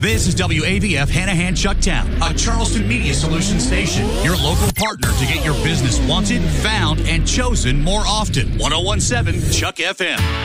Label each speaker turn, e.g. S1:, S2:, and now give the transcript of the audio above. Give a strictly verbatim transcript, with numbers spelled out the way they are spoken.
S1: This is W A V F Hanahan Chucktown, a Charleston Media Solutions station. Your local partner to get your business wanted, found, and chosen more often. ten seventeen Chuck F M.